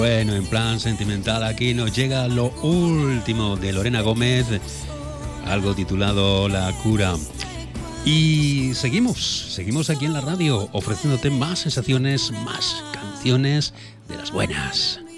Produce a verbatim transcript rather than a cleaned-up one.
Bueno, en plan sentimental aquí nos llega lo último de Lorena Gómez, algo titulado La Cura. Y seguimos, seguimos aquí en la radio ofreciéndote más sensaciones, más canciones de las buenas.